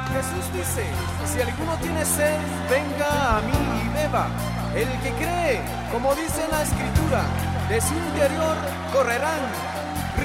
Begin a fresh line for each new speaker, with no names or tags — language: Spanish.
Jesús dice, si alguno tiene sed, venga a mí y beba. El que cree, como dice la Escritura, de su interior correrán